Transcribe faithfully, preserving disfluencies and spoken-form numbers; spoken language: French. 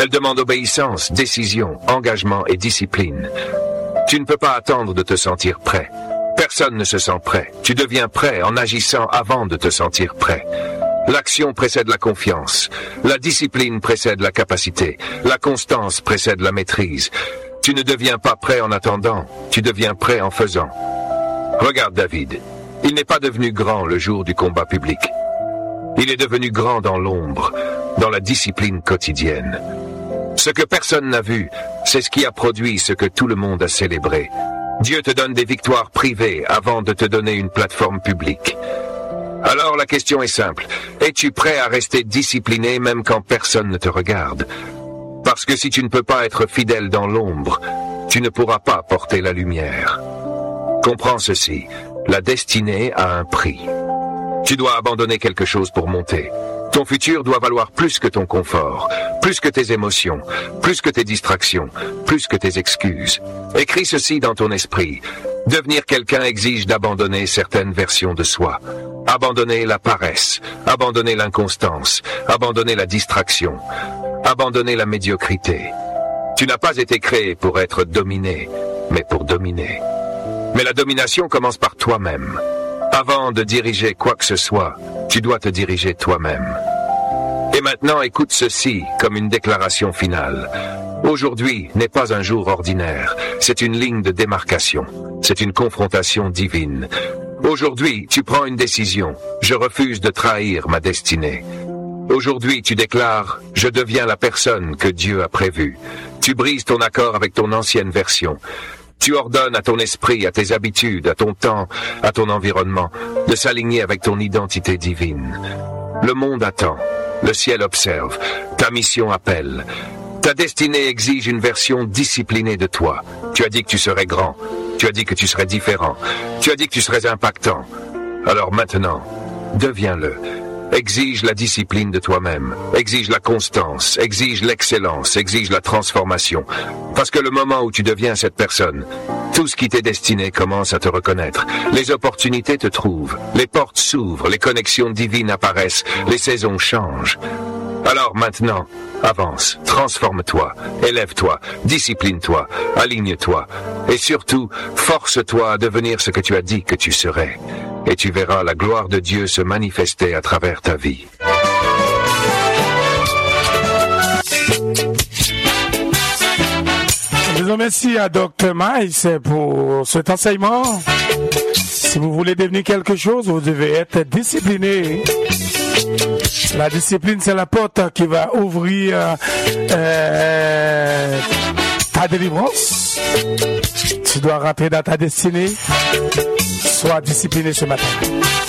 Elle demande obéissance, décision, engagement et discipline. Tu ne peux pas attendre de te sentir prêt. Personne ne se sent prêt. Tu deviens prêt en agissant avant de te sentir prêt. L'action précède la confiance. La discipline précède la capacité. La constance précède la maîtrise. Tu ne deviens pas prêt en attendant. Tu deviens prêt en faisant. Regarde David. Il n'est pas devenu grand le jour du combat public. Il est devenu grand dans l'ombre, dans la discipline quotidienne. Ce que personne n'a vu, c'est ce qui a produit ce que tout le monde a célébré. Dieu te donne des victoires privées avant de te donner une plateforme publique. Alors la question est simple. Es-tu prêt à rester discipliné même quand personne ne te regarde? Parce que si tu ne peux pas être fidèle dans l'ombre, tu ne pourras pas porter la lumière. Comprends ceci. La destinée a un prix. Tu dois abandonner quelque chose pour monter. Ton futur doit valoir plus que ton confort, plus que tes émotions, plus que tes distractions, plus que tes excuses. Écris ceci dans ton esprit. Devenir quelqu'un exige d'abandonner certaines versions de soi. Abandonner la paresse, abandonner l'inconstance, abandonner la distraction, abandonner la médiocrité. Tu n'as pas été créé pour être dominé, mais pour dominer. Mais la domination commence par toi-même. Avant de diriger quoi que ce soit, tu dois te diriger toi-même. Et maintenant, écoute ceci comme une déclaration finale. Aujourd'hui n'est pas un jour ordinaire, c'est une ligne de démarcation, c'est une confrontation divine. Aujourd'hui, tu prends une décision, je refuse de trahir ma destinée. Aujourd'hui, tu déclares, je deviens la personne que Dieu a prévue. Tu brises ton accord avec ton ancienne version. Tu ordonnes à ton esprit, à tes habitudes, à ton temps, à ton environnement, de s'aligner avec ton identité divine. Le monde attend, le ciel observe, ta mission appelle. Ta destinée exige une version disciplinée de toi. Tu as dit que tu serais grand, tu as dit que tu serais différent, tu as dit que tu serais impactant. Alors maintenant, deviens-le. Exige la discipline de toi-même, exige la constance, exige l'excellence, exige la transformation. Parce que le moment où tu deviens cette personne, tout ce qui t'est destiné commence à te reconnaître. Les opportunités te trouvent, les portes s'ouvrent, les connexions divines apparaissent, les saisons changent. Alors maintenant, avance, transforme-toi, élève-toi, discipline-toi, aligne-toi et surtout, force-toi à devenir ce que tu as dit que tu serais. Et tu verras la gloire de Dieu se manifester à travers ta vie. Je vous remercie à docteur Miles pour cet enseignement. Si vous voulez devenir quelque chose, vous devez être discipliné. La discipline, c'est la porte qui va ouvrir euh, ta délivrance. Tu dois rentrer dans ta destinée. Sois discipliné ce matin.